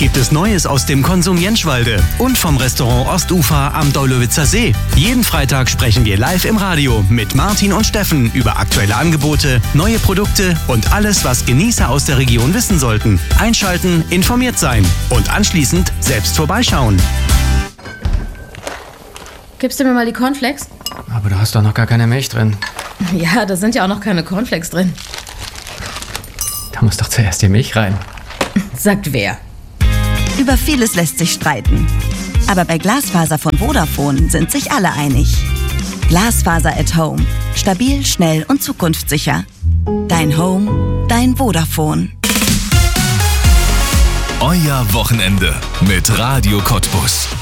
gibt es Neues aus dem Konsum Jenschwalde und vom Restaurant Ostufer am Daulowitzer See. Jeden Freitag sprechen wir live im Radio mit Martin und Steffen über aktuelle Angebote, neue Produkte und alles, was Genießer aus der Region wissen sollten. Einschalten, informiert sein und anschließend selbst vorbeischauen. Gibst du mir mal die Cornflakes? Aber du hast doch noch gar keine Milch drin. Ja, da sind ja auch noch keine Cornflakes drin. Da muss doch zuerst die Milch rein. Sagt wer? Über vieles lässt sich streiten. Aber bei Glasfaser von Vodafone sind sich alle einig. Glasfaser at Home. Stabil, schnell und zukunftssicher. Dein Home, dein Vodafone. Euer Wochenende mit Radio Cottbus.